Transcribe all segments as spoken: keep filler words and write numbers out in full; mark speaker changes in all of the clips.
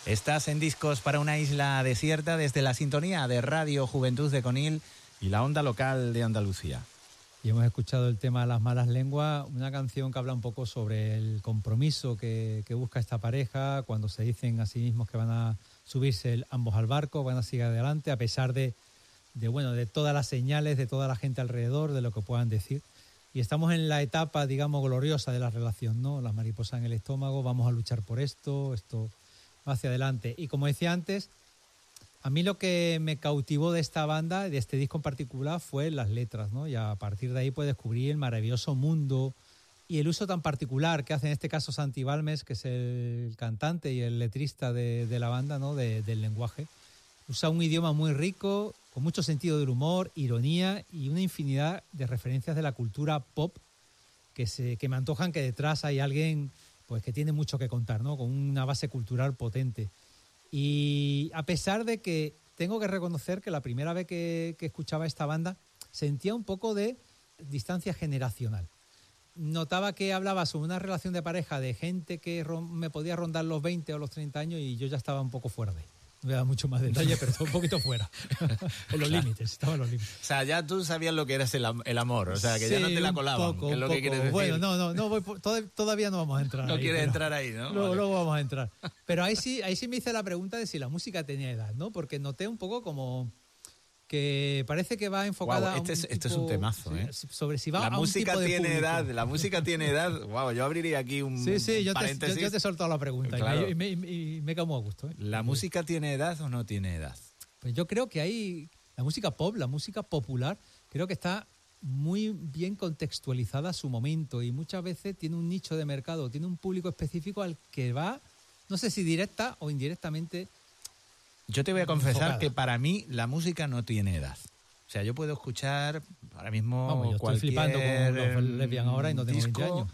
Speaker 1: Estás en Discos para una isla desierta desde la sintonía de Radio Juventud de Conil y la onda local de Andalucía.
Speaker 2: Y hemos escuchado el tema Las malas lenguas, una canción que habla un poco sobre el compromiso que, que busca esta pareja cuando se dicen a sí mismos que van a subirse el, ambos al barco, van a seguir adelante a pesar de, de, bueno, de todas las señales, de toda la gente alrededor, de lo que puedan decir. Y estamos en la etapa, digamos, gloriosa de la relación, ¿no? Las mariposas en el estómago, vamos a luchar por esto, esto va hacia adelante. Y como decía antes, a mí lo que me cautivó de esta banda, de este disco en particular, fue las letras, ¿no? Y a partir de ahí pues descubrí el maravilloso mundo y el uso tan particular que hace en este caso Santi Balmes, que es el cantante y el letrista de, de la banda, ¿no? De, del lenguaje. Usa un idioma muy rico, con mucho sentido del humor, ironía y una infinidad de referencias de la cultura pop que, se, que me antojan que detrás hay alguien pues, que tiene mucho que contar, ¿no? Con una base cultural potente. Y a pesar de que tengo que reconocer que la primera vez que, que escuchaba esta banda sentía un poco de distancia generacional. Notaba que hablaba sobre una relación de pareja de gente que me podía rondar los veinte o los treinta años y yo ya estaba un poco fuera de ahí. No voy a dar mucho más detalle, pero estaba un poquito fuera. En los
Speaker 1: Claro.
Speaker 2: límites, estaba en los límites.
Speaker 1: O sea, ya tú sabías lo que era el, am- el amor, o sea, que
Speaker 2: Sí,
Speaker 1: ya no te la
Speaker 2: un
Speaker 1: colaban,
Speaker 2: poco,
Speaker 1: que es
Speaker 2: un
Speaker 1: lo que
Speaker 2: poco.
Speaker 1: quieres decir.
Speaker 2: Bueno, no, no, no voy por- tod- todavía no vamos a entrar
Speaker 1: No
Speaker 2: ahí.
Speaker 1: quieres
Speaker 2: pero
Speaker 1: entrar ahí, ¿no?
Speaker 2: Luego,
Speaker 1: Vale.
Speaker 2: luego vamos a entrar. Pero ahí sí, ahí sí me hice la pregunta de si la música tenía edad, ¿no? Porque noté un poco como que parece que va enfocada
Speaker 1: Guau, este
Speaker 2: a un
Speaker 1: es- este es
Speaker 2: tipo-
Speaker 1: un temazo,
Speaker 2: sí,
Speaker 1: ¿eh?
Speaker 2: sobre si va
Speaker 1: La
Speaker 2: a un
Speaker 1: música
Speaker 2: tipo de
Speaker 1: tiene
Speaker 2: público.
Speaker 1: edad, la música tiene edad. Wow, yo abriría aquí un
Speaker 2: Sí, sí, yo te,
Speaker 1: paréntesis.
Speaker 2: yo, yo te he soltado la pregunta
Speaker 1: Claro.
Speaker 2: y me, y me, y me he quedado muy a gusto, ¿eh?
Speaker 1: ¿La música tiene edad o no tiene edad?
Speaker 2: Pues yo creo que hay la música pop, la música popular, creo que está muy bien contextualizada a su momento y muchas veces tiene un nicho de mercado, tiene un público específico al que va, no sé si directa o indirectamente.
Speaker 1: Yo te voy a confesar
Speaker 2: Enfocada.
Speaker 1: que para mí la música no tiene edad. O sea, yo puedo escuchar ahora mismo
Speaker 2: Vamos, yo estoy
Speaker 1: cualquier
Speaker 2: flipando con los
Speaker 1: em,
Speaker 2: lesbian ahora y no tengo
Speaker 1: disco
Speaker 2: veinte años.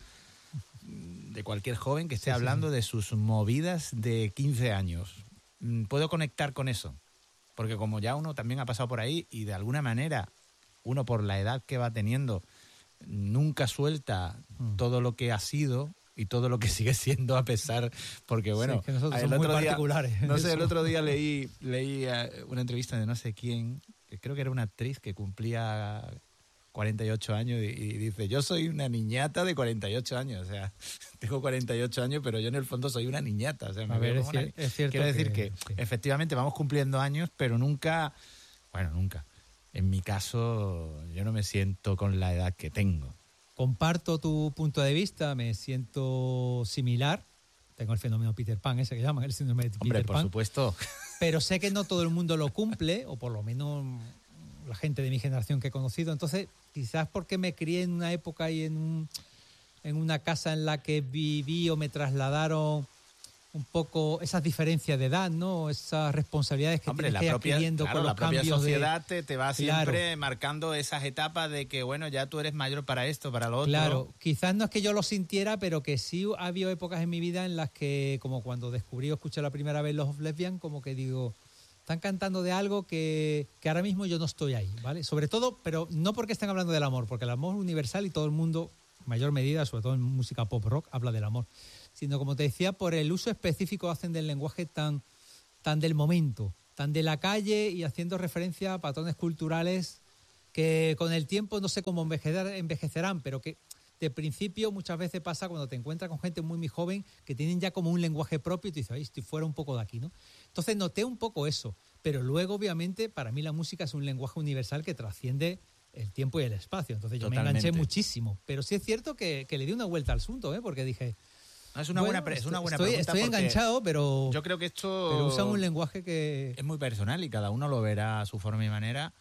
Speaker 1: de cualquier joven que esté
Speaker 2: Sí, sí,
Speaker 1: hablando
Speaker 2: sí.
Speaker 1: de sus movidas de quince años. Mm, Puedo conectar con eso. Porque como ya uno también ha pasado por ahí y de alguna manera uno por la edad que va teniendo nunca suelta
Speaker 2: Mm.
Speaker 1: todo lo que ha sido y todo lo que sigue siendo a pesar, porque bueno,
Speaker 2: Sí, es que nosotros
Speaker 1: el
Speaker 2: somos muy
Speaker 1: otro día,
Speaker 2: particulares.
Speaker 1: no sé, el
Speaker 2: Eso.
Speaker 1: otro día leí leí eh, una entrevista de no sé quién, que creo que era una actriz que cumplía cuarenta y ocho años y, y dice, yo soy una niñata de cuarenta y ocho años, o sea, tengo cuarenta y ocho años, pero yo en el fondo soy una niñata, o sea, me
Speaker 2: A ver,
Speaker 1: veo
Speaker 2: es
Speaker 1: como una
Speaker 2: cier-
Speaker 1: ni-
Speaker 2: es cierto
Speaker 1: Quiero decir que,
Speaker 2: que- sí.
Speaker 1: efectivamente vamos cumpliendo años, pero nunca, bueno, nunca. En mi caso, yo no me siento con la edad que tengo.
Speaker 2: Comparto tu punto de vista, me siento similar. Tengo el fenómeno Peter Pan, ese que llaman el síndrome de Peter
Speaker 1: Hombre, por
Speaker 2: Pan.
Speaker 1: supuesto.
Speaker 2: Pero sé que no todo el mundo lo cumple, o por lo menos la gente de mi generación que he conocido. Entonces, quizás porque me crié en una época y en, un, en una casa en la que viví o me trasladaron un poco esas diferencias de edad, ¿no? Esas responsabilidades que
Speaker 1: Hombre,
Speaker 2: tienes
Speaker 1: la
Speaker 2: que ir
Speaker 1: propia,
Speaker 2: adquiriendo
Speaker 1: claro,
Speaker 2: con los
Speaker 1: la propia
Speaker 2: cambios de...
Speaker 1: sociedad te, te va
Speaker 2: Claro.
Speaker 1: siempre marcando esas etapas de que, bueno, ya tú eres mayor para esto, para lo otro.
Speaker 2: Claro, quizás no es que yo lo sintiera, pero que sí ha habido épocas en mi vida en las que, como cuando descubrí o escuché la primera vez los Lesbian, como que digo, están cantando de algo que, que ahora mismo yo no estoy ahí, ¿vale? Sobre todo, pero no porque estén hablando del amor, porque el amor es universal y todo el mundo, en mayor medida, sobre todo en música pop rock, habla del amor, sino, como te decía, por el uso específico que hacen del lenguaje tan, tan del momento, tan de la calle y haciendo referencia a patrones culturales que con el tiempo no sé cómo envejecer, envejecerán, pero que de principio muchas veces pasa cuando te encuentras con gente muy, muy joven que tienen ya como un lenguaje propio y tú dices, ay, estoy fuera un poco de aquí, ¿no? Entonces noté un poco eso, pero luego obviamente para mí la música es un lenguaje universal que trasciende el tiempo y el espacio, entonces yo
Speaker 1: Totalmente.
Speaker 2: me enganché muchísimo, pero sí es cierto que, que le di una vuelta al asunto, ¿eh? Porque dije...
Speaker 1: No, es una
Speaker 2: bueno,
Speaker 1: buena, pre- es una buena
Speaker 2: estoy,
Speaker 1: pregunta.
Speaker 2: Estoy
Speaker 1: porque
Speaker 2: enganchado, pero,
Speaker 1: yo creo que esto
Speaker 2: pero usan un lenguaje que...
Speaker 1: es muy personal y cada uno lo verá a su forma y manera.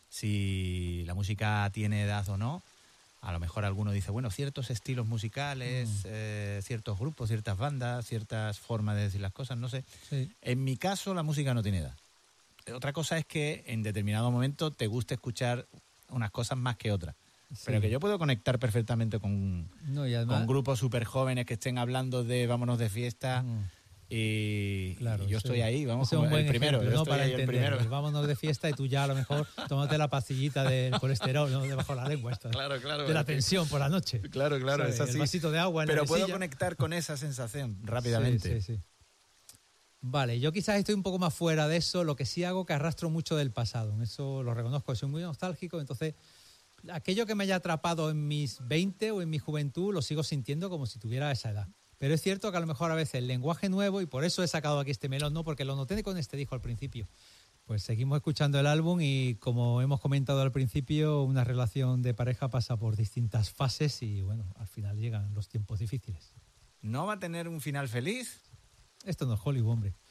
Speaker 1: Si la música tiene edad o no. A lo mejor alguno dice, bueno, ciertos estilos musicales,
Speaker 2: Mm.
Speaker 1: eh, ciertos grupos, ciertas bandas, ciertas formas de decir las cosas, no sé.
Speaker 2: Sí.
Speaker 1: En mi caso, la música no tiene edad. Otra cosa es que en determinado momento te guste escuchar unas cosas más que otras.
Speaker 2: Sí.
Speaker 1: Pero que yo puedo conectar perfectamente con,
Speaker 2: No, y además-
Speaker 1: con grupos súper jóvenes que estén hablando de vámonos de fiesta.
Speaker 2: Mm.
Speaker 1: Y,
Speaker 2: Claro,
Speaker 1: y yo
Speaker 2: ese-
Speaker 1: estoy ahí, vamos,
Speaker 2: ese es un
Speaker 1: como
Speaker 2: buen
Speaker 1: el primero.
Speaker 2: ejemplo,
Speaker 1: yo
Speaker 2: ¿no?
Speaker 1: estoy
Speaker 2: Para
Speaker 1: ahí el
Speaker 2: entender.
Speaker 1: primero.
Speaker 2: Vámonos de fiesta y tú ya a lo mejor tómate la pastillita del colesterol, ¿no? Debajo de la lengua. Esta,
Speaker 1: Claro, claro.
Speaker 2: de la tensión por la noche.
Speaker 1: Claro, claro,
Speaker 2: ¿Sabes?
Speaker 1: es así.
Speaker 2: El vasito de agua en
Speaker 1: Pero
Speaker 2: la
Speaker 1: puedo
Speaker 2: mesilla.
Speaker 1: conectar con esa sensación rápidamente.
Speaker 2: Sí, sí, sí. Vale, yo quizás estoy un poco más fuera de eso, lo que sí hago que arrastro mucho del pasado, en eso lo reconozco, soy muy nostálgico, entonces aquello que me haya atrapado en mis veinte o en mi juventud lo sigo sintiendo como si tuviera esa edad. Pero es cierto que a lo mejor a veces el lenguaje nuevo, y por eso he sacado aquí este melón, no porque lo noté con este disco al principio. Pues seguimos escuchando el álbum y como hemos comentado al principio, una relación de pareja pasa por distintas fases y bueno, al final llegan los tiempos difíciles.
Speaker 1: ¿No va a tener un final feliz?
Speaker 2: Esto no es Hollywood, hombre.